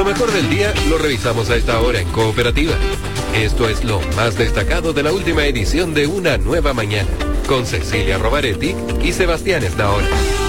Lo mejor del día lo revisamos a esta hora en Cooperativa. Esto es lo más destacado de la última edición de Una Nueva Mañana, con Cecilia Rovaretti y Sebastián Esnaola.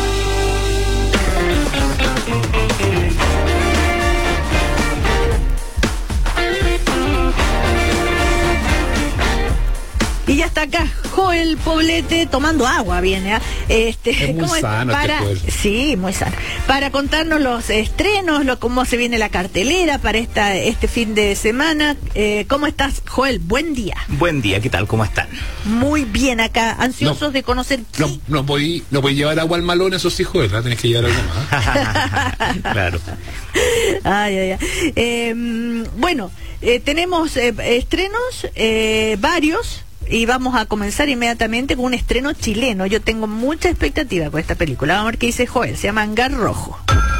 Y ya está acá Joel Poblete tomando agua, viene. Es muy sano sí, muy sano. Para contarnos los estrenos, cómo se viene la cartelera para este fin de semana. ¿Cómo estás, Joel? Buen día. Buen día, ¿qué tal? ¿Cómo están? Muy bien acá, ansiosos de conocer. No podéis llevar agua al malón, eso sí, Joel, ¿verdad? Tenés que llevar algo más. Claro. Ay. Bueno, tenemos estrenos, varios. Y vamos a comenzar inmediatamente con un estreno chileno. Yo tengo mucha expectativa con esta película. Vamos a ver qué dice Joel. Se llama Hangar Rojo.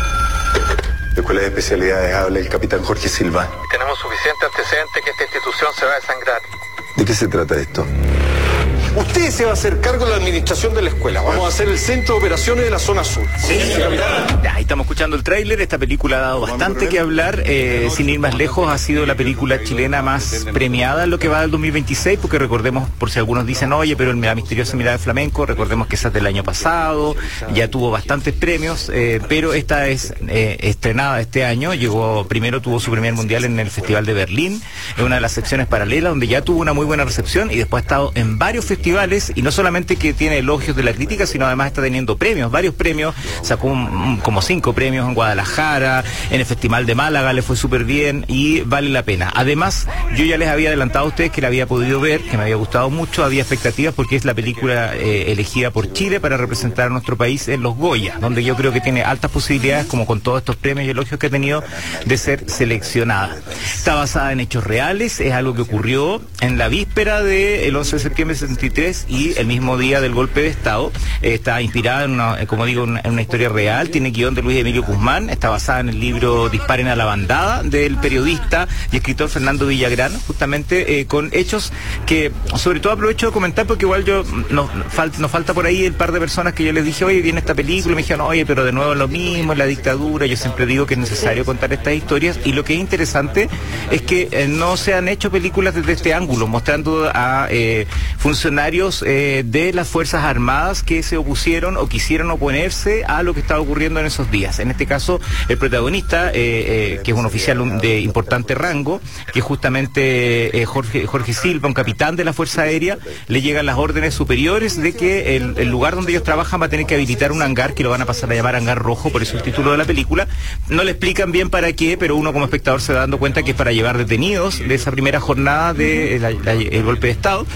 ¿De cuáles especialidades habla el capitán Jorge Silva? Tenemos suficiente antecedente que esta institución se va a desangrar. ¿De qué se trata esto? Usted se va a hacer cargo de la administración de la escuela. Vamos a hacer el centro de operaciones de la zona sur. Sí, capitán. Ahí estamos escuchando el tráiler. Esta película ha dado bastante que hablar. Sin ir más lejos, ha sido la película chilena más premiada en lo que va del 2026, porque recordemos, por si algunos dicen, oye, pero La misteriosa mirada de flamenco, recordemos que esa es del año pasado, ya tuvo bastantes premios, pero esta es estrenada este año. Primero tuvo su primer mundial en el Festival de Berlín, en una de las secciones paralelas, donde ya tuvo una muy buena recepción, y después ha estado en varios festivales, y no solamente que tiene elogios de la crítica, sino además está teniendo premios, varios premios. Sacó como 5 premios en Guadalajara, en el Festival de Málaga le fue súper bien y vale la pena. Además, yo ya les había adelantado a ustedes que la había podido ver, que me había gustado mucho, había expectativas porque es la película elegida por Chile para representar a nuestro país en los Goya, donde yo creo que tiene altas posibilidades, como con todos estos premios y elogios que ha tenido, de ser seleccionada. Está basada en hechos reales, es algo que ocurrió en la víspera del 11 de septiembre de 73 y el mismo día del golpe de Estado. Está inspirada en una historia real, tiene guión de Luis Emilio Guzmán, está basada en el libro Disparen a la bandada del periodista y escritor Fernando Villagrán, justamente con hechos que sobre todo aprovecho de comentar porque igual nos falta por ahí el par de personas que yo les dije, oye, viene esta película, y me dijeron, oye, pero de nuevo es lo mismo, la dictadura. Yo siempre digo que es necesario contar estas historias, y lo que es interesante es que no se han hecho películas desde este ángulo, mostrando a funcionarios de las Fuerzas Armadas que se opusieron o quisieron oponerse a lo que estaba ocurriendo en esos días. En este caso, el protagonista, que es un oficial de importante rango, que es justamente Jorge Silva, un capitán de la Fuerza Aérea, le llegan las órdenes superiores de que el lugar donde ellos trabajan va a tener que habilitar un hangar, que lo van a pasar a llamar Hangar Rojo, por eso el título de la película. No le explican bien para qué, pero uno como espectador se va dando cuenta que es para llevar detenidos de esa primera jornada del golpe de Estado,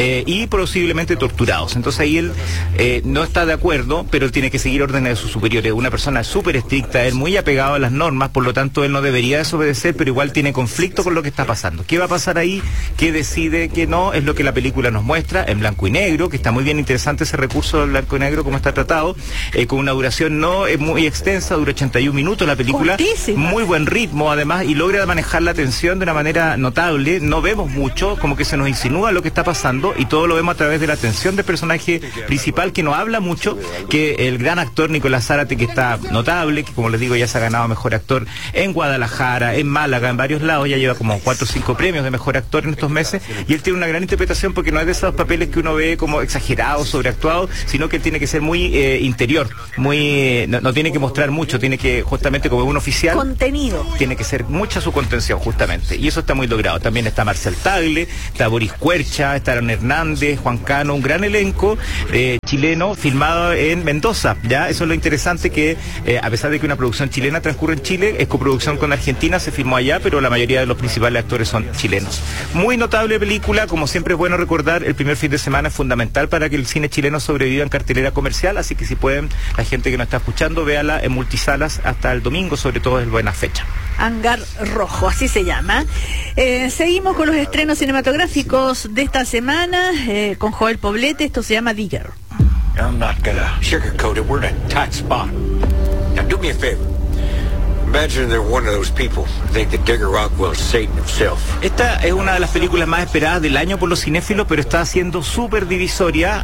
y posiblemente torturados. Entonces ahí él no está de acuerdo, pero él tiene que seguir órdenes de sus superiores. Una persona súper estricta, él muy apegado a las normas, por lo tanto él no debería desobedecer, pero igual tiene conflicto con lo que está pasando. ¿Qué va a pasar ahí? ¿Qué decide? ¿Qué no? Es lo que la película nos muestra en blanco y negro, que está muy bien interesante ese recurso del blanco y negro, como está tratado, con una duración no muy extensa, dura 81 minutos la película. Cortísima. Muy buen ritmo además, y logra manejar la tensión de una manera notable. No vemos mucho, como que se nos insinúa lo que está pasando, y todo lo vemos a través de la atención del personaje principal, que no habla mucho, que el gran actor Nicolás Zárate, que está notable, que como les digo ya se ha ganado mejor actor en Guadalajara, en Málaga, en varios lados, ya lleva como 4 o 5 premios de mejor actor en estos meses, y él tiene una gran interpretación porque no es de esos papeles que uno ve como exagerados, sobreactuados, sino que él tiene que ser muy interior, muy no tiene que mostrar mucho, tiene que, justamente como un oficial, contenido, tiene que ser mucha su contención justamente, y eso está muy logrado. También está Marcel Tagle, está Boris Cuercha, está Aaron Hernández, Juan Cano, un gran elenco chileno filmado en Mendoza. Ya eso es lo interesante, que a pesar de que una producción chilena transcurre en Chile, es coproducción con Argentina, se filmó allá, pero la mayoría de los principales actores son chilenos. Muy notable película, como siempre es bueno recordar, el primer fin de semana es fundamental para que el cine chileno sobreviva en cartelera comercial, así que si pueden, la gente que nos está escuchando, véala en multisalas hasta el domingo, sobre todo es buena fecha. Hangar Rojo, así se llama. Seguimos con los estrenos cinematográficos de esta semana, con Joel Poblete. Esto se llama Digger. I'm not gonna sugarcoat it. We're in a tight spot. Now do me a favor. Imagine they're one of those people who think that Digger Rockwell is Satan himself. Esta es una de las películas más esperadas del año por los cinéfilos, pero está siendo súper divisoria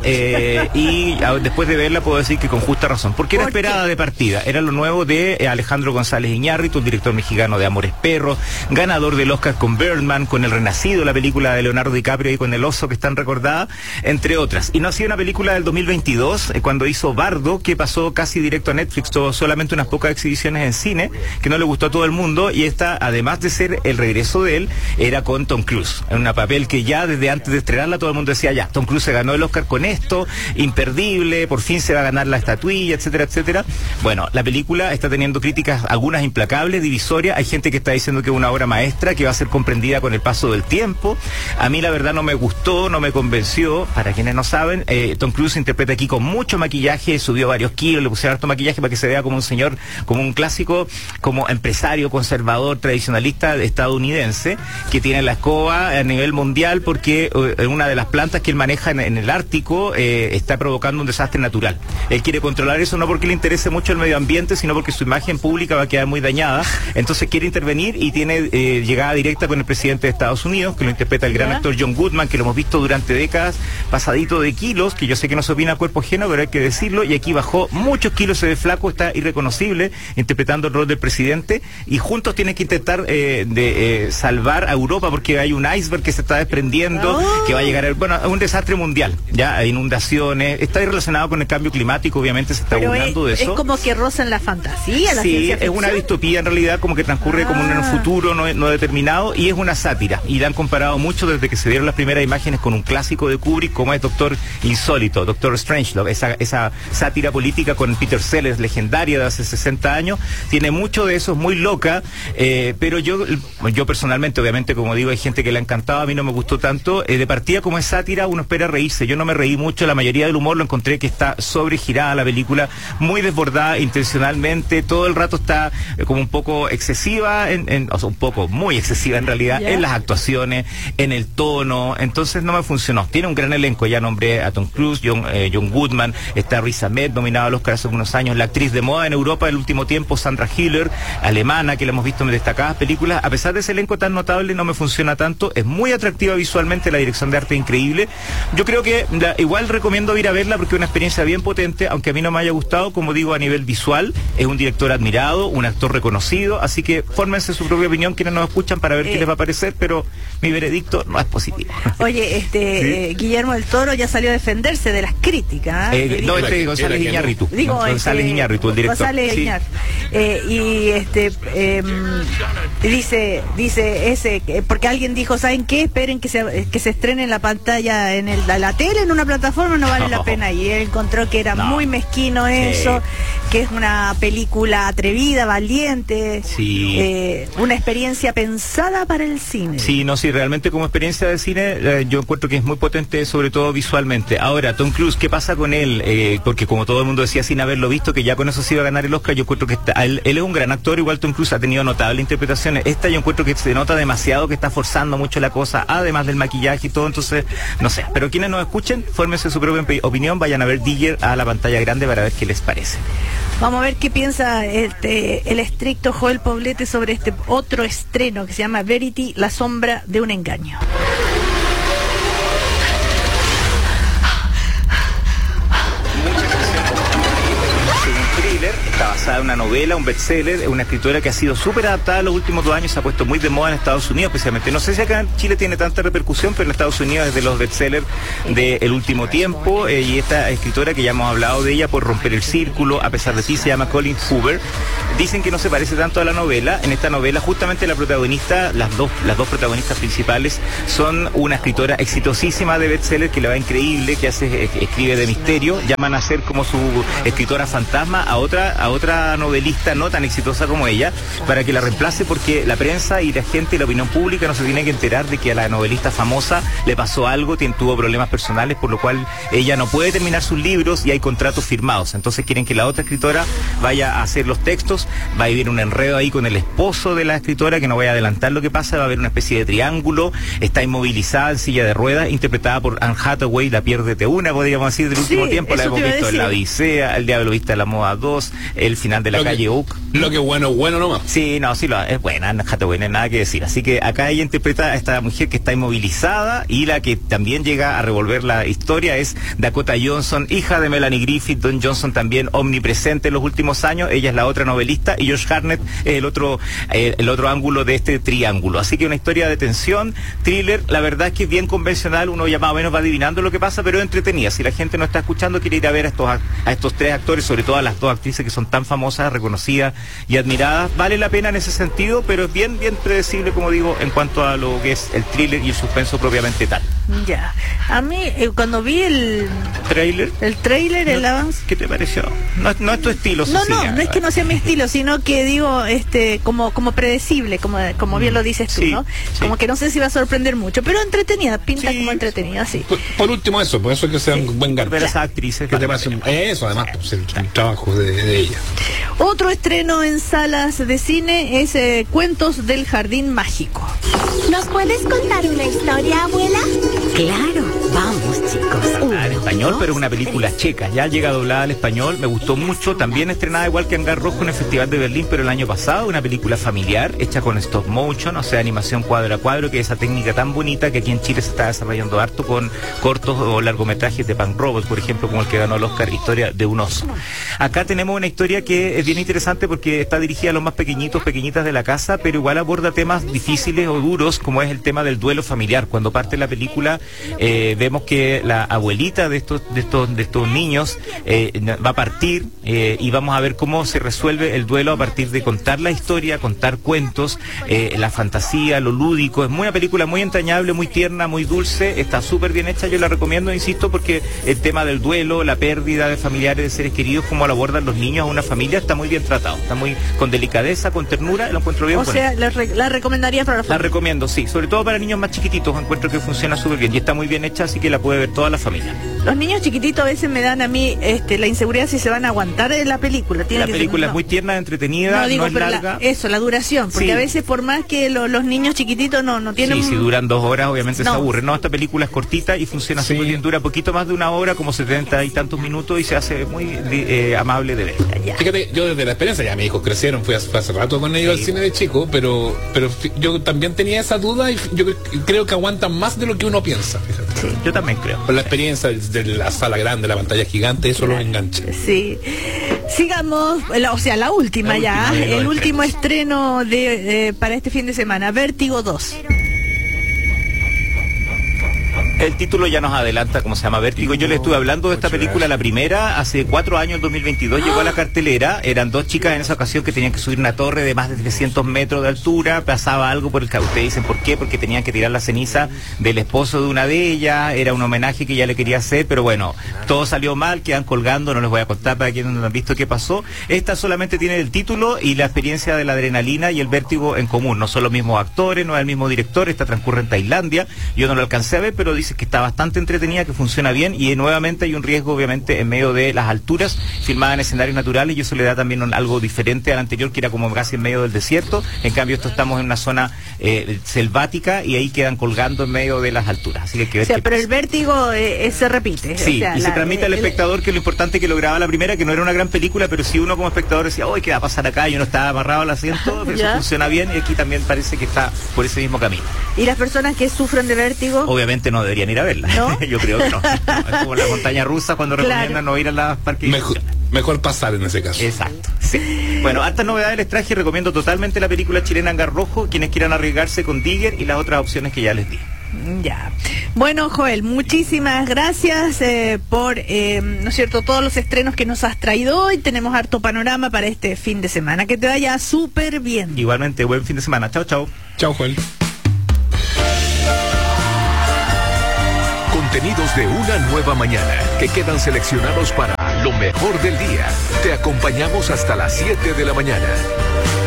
y después de verla puedo decir que con justa razón. Porque era esperada de partida. Era lo nuevo de Alejandro González Iñárritu, el director mexicano de Amores Perros, ganador del Oscar con Birdman, con El Renacido, la película de Leonardo DiCaprio y con El Oso, que están recordadas, entre otras. Y no ha sido una película del 2022, cuando hizo Bardo, que pasó casi directo a Netflix, tuvo solamente unas pocas exhibiciones en cine, que no le gustó a todo el mundo, y esta, además de ser el regreso de él, era con Tom Cruise, en un papel que ya desde antes de estrenarla todo el mundo decía, ya, Tom Cruise se ganó el Oscar con esto, imperdible, por fin se va a ganar la estatuilla, etcétera, etcétera. Bueno, la película está teniendo críticas, algunas implacables, divisorias, hay gente que está diciendo que es una obra maestra, que va a ser comprendida con el paso del tiempo. A mí la verdad no me gustó, no me convenció. Para quienes no saben, Tom Cruise interpreta aquí con mucho maquillaje, subió varios kilos, le pusieron harto maquillaje para que se vea como un señor, como un clásico, como empresario conservador, tradicionalista estadounidense, que tiene la escoba a nivel mundial porque una de las plantas que él maneja en el Ártico está provocando un desastre natural. Él quiere controlar eso no porque le interese mucho el medio ambiente, sino porque su imagen pública va a quedar muy dañada. Entonces quiere intervenir y tiene llegada directa con el presidente de Estados Unidos, que lo interpreta el gran actor John Goodman, que lo hemos visto durante décadas, pasadito de kilos, que yo sé que no se opina a cuerpo ajeno, pero hay que decirlo, y aquí bajó muchos kilos, se ve flaco, está irreconocible, interpretando el rol del presidente, y juntos tienen que intentar salvar a Europa, porque hay un iceberg que se está desprendiendo, que va a llegar a un desastre mundial, ya, inundaciones, está relacionado con el cambio climático, obviamente se está burlando de eso. Es como que rozan la fantasía, la ciencia ficción. Es una distopía en realidad, como que transcurre como en un futuro no determinado, y es una sátira, y la han comparado mucho desde que se dieron las primeras imágenes con un clásico de Kubrick, como es Doctor Insólito, Doctor Strangelove, esa sátira política con Peter Sellers, legendaria de hace 60 años, tiene mucho de eso, es muy loca, pero yo personalmente, obviamente, como digo, hay gente que le ha encantado, a mí no me gustó tanto, de partida como es sátira, uno espera reírse, yo no me reí mucho, la mayoría del humor lo encontré que está sobregirada la película, muy desbordada intencionalmente, todo el rato está como un poco excesiva, o sea, un poco, muy excesiva en realidad, en las actuaciones, en el tono, entonces no me funcionó. Tiene un gran elenco, ya nombré a Tom Cruise, John Goodman, está Riz Ahmed, nominado al Oscar hace unos años, la actriz de moda en Europa del último tiempo, Sandra Hüller, alemana, que la hemos visto en destacadas películas. A pesar de ese elenco tan notable, no me funciona tanto, es muy atractiva visualmente, la dirección de arte increíble. Yo creo que igual recomiendo ir a verla porque es una experiencia bien potente, aunque a mí no me haya gustado, como digo, a nivel visual, es un director admirado, un actor reconocido, así que fórmense su propia opinión quienes nos escuchan para ver qué les va a parecer, pero mi veredicto no es positivo. Oye, ¿sí? Guillermo del Toro ya salió a defenderse de las críticas. No, González Iñárritu. González Iñárritu, el director. González Iñárritu. Dice porque alguien dijo, ¿saben qué? Esperen que se estrene en la pantalla, en la tele, en una plataforma, no vale la pena. Y él encontró que era muy mezquino eso, que es una película atrevida, valiente, una experiencia pensada para el cine. Sí, realmente como experiencia de cine, yo encuentro que es muy potente, sobre todo visualmente. Ahora, Tom Cruise, ¿qué pasa con él? Porque como todo el mundo decía sin haberlo visto, que ya con eso se iba a ganar el Oscar, yo encuentro que él es un gran actor, igual Tom Cruise ha tenido notables interpretaciones. Esta yo encuentro que se nota demasiado, que está forzando mucho la cosa, además del maquillaje y todo, entonces, no sé. Pero quienes nos escuchen, fórmense su propia opinión, vayan a ver Digger a la pantalla grande para ver qué les parece. Vamos a ver qué piensa el estricto Joel Poblete sobre este otro estreno que se llama Verity, la sombra de un engaño. Está basada en una novela, un bestseller, una escritora que ha sido súper adaptada en los últimos 2 años, se ha puesto muy de moda en Estados Unidos, especialmente. No sé si acá en Chile tiene tanta repercusión, pero en Estados Unidos es de los bestsellers del último tiempo, y esta escritora, que ya hemos hablado de ella, por Romper el Círculo, A pesar de ti, se llama Colleen Hoover. Dicen que no se parece tanto a la novela. En esta novela, justamente la protagonista, las dos protagonistas principales, son una escritora exitosísima de bestseller, que le va increíble, que escribe de misterio, llaman a ser como su escritora fantasma a otra novelista no tan exitosa como ella, para que la reemplace, porque la prensa y la gente y la opinión pública no se tiene que enterar de que a la novelista famosa le pasó algo, tuvo problemas personales, por lo cual ella no puede terminar sus libros y hay contratos firmados. Entonces quieren que la otra escritora vaya a hacer los textos, va a vivir un enredo ahí con el esposo de la escritora, que no voy a adelantar lo que pasa, va a haber una especie de triángulo, está inmovilizada en silla de ruedas, interpretada por Anne Hathaway, la piérdete una, podríamos decir, del último tiempo, la hemos visto en La Odisea, El Diablo Viste a la Moda 2, el final de La Calle Oak. Lo que bueno nomás. Sí, no, sí, es buena, Hathaway, nada que decir. Así que acá ella interpreta a esta mujer que está inmovilizada, y la que también llega a revolver la historia es Dakota Johnson, hija de Melanie Griffith. Don Johnson también omnipresente en los últimos años, ella es la otra novelista, y Josh Hartnett es el otro ángulo de este triángulo. Así que una historia de tensión, thriller, la verdad es que es bien convencional, uno ya más o menos va adivinando lo que pasa, pero es entretenida. Si la gente no está escuchando, quiere ir a ver a estos tres actores, sobre todo a las dos actrices que son tan famosas, reconocidas y admiradas, vale la pena en ese sentido, pero es bien predecible, como digo, en cuanto a lo que es el thriller y el suspenso propiamente tal. Ya, a mí cuando vi el trailer, el avance, ¿qué te pareció? No es tu estilo, Cecilia. No es que no sea mi estilo, sino que digo, como predecible, como bien lo dices tú, sí, ¿no? Sí. Como que no sé si va a sorprender mucho, pero entretenida, pinta como entretenida, sí. Por último por eso que sea un buen gancho. Ver a esas actrices. ¿Qué te parece? Eso, además, pues, el trabajo de ella. Otro estreno en salas de cine es Cuentos del Jardín Mágico. ¿Nos puedes contar una historia, abuela? Claro, vamos, chicos. En español, pero es una película checa. Ya llega doblada al español, me gustó mucho. También estrenada igual que Hangar Rojo en el Festival de Berlín, pero el año pasado. Una película familiar, hecha con stop motion, o sea, animación cuadro a cuadro, que es esa técnica tan bonita que aquí en Chile se está desarrollando harto con cortos o largometrajes de Punk Robots, por ejemplo, como el que ganó el Oscar, Historia de un oso. Acá tenemos una historia que es bien interesante porque está dirigida a los más pequeñitas de la casa, pero igual aborda temas difíciles o duros, como es el tema del duelo familiar. Cuando parte la película, vemos que la abuelita de estos niños va a partir, y vamos a ver cómo se resuelve el duelo a partir de contar la historia, contar cuentos, la fantasía, lo lúdico. Es una película muy entrañable, muy tierna, muy dulce, está súper bien hecha. Yo la recomiendo, insisto, porque el tema del duelo, la pérdida de familiares, de seres queridos, cómo lo abordan los niños a una familia, está muy bien tratado, está muy con delicadeza, con ternura, lo encuentro bien. O sea, la recomendarías para la familia. La recomiendo, sí, sobre todo para niños más chiquititos, encuentro que funciona súper bien y está muy bien hecha, así que la puede ver toda la familia. Los niños chiquititos a veces me dan a mí la inseguridad si se van a aguantar en la película. La película es muy tierna, entretenida, no es larga. La duración, porque a veces por más que los niños chiquititos no tienen... Sí, si duran 2 horas obviamente se aburren. No, esta película es cortita y funciona súper bien, dura poquito más de 1 hora, como 70 y tantos minutos, y se hace muy amable de ver. Fíjate, yo desde la experiencia, ya mis hijos crecieron, fui hace rato con ellos al cine de chico, pero yo también tenía esa duda y yo creo que aguantan más de lo que uno piensa, fíjate. Sí, yo también creo. Con la experiencia de la sala grande, la pantalla gigante, eso los engancha. Sí. Sigamos, la última, el último estreno para este fin de semana, Vértigo 2. El título ya nos adelanta cómo se llama, Vértigo. Yo le estuve hablando de esta película, la primera, hace 4 años, en 2022, llegó a la cartelera. Eran 2 chicas en esa ocasión que tenían que subir una torre de más de 300 metros de altura. Pasaba algo por el que ustedes dicen, ¿por qué? Porque tenían que tirar la ceniza del esposo de una de ellas. Era un homenaje que ella le quería hacer, pero bueno, todo salió mal, quedan colgando, no les voy a contar para quienes no han visto qué pasó. Esta solamente tiene el título y la experiencia de la adrenalina y el vértigo en común. No son los mismos actores, no es el mismo director, esta transcurre en Tailandia. Yo no lo alcancé a ver, pero dice que está bastante entretenida, que funciona bien, y nuevamente hay un riesgo obviamente en medio de las alturas, filmada en escenarios naturales, y eso le da también algo diferente al anterior, que era como casi en medio del desierto. En cambio esto estamos en una zona selvática y ahí quedan colgando en medio de las alturas, así que hay que ver. Pero el vértigo se repite. Sí, y se transmite al espectador, que es lo importante, que lograba la primera, que no era una gran película, pero si uno como espectador decía, ¿qué va a pasar acá? Y uno estaba amarrado al asiento, pero eso funciona bien, y aquí también parece que está por ese mismo camino. ¿Y las personas que sufren de vértigo? Obviamente no deberían ir a verla. ¿No? Yo creo que no. Es como la montaña rusa cuando recomiendan no ir a las parques. Mejor pasar en ese caso. Exacto, sí. Bueno, hartas novedades les traje, recomiendo totalmente la película chilena Hangar Rojo, quienes quieran arriesgarse con Digger y las otras opciones que ya les di. Ya. Bueno, Joel, muchísimas gracias por, ¿no es cierto?, todos los estrenos que nos has traído hoy. Tenemos harto panorama para este fin de semana. Que te vaya súper bien. Igualmente, buen fin de semana. Chao, chao. Chao, Joel. Contenidos de una nueva mañana que quedan seleccionados para lo mejor del día. Te acompañamos hasta las 7 de la mañana.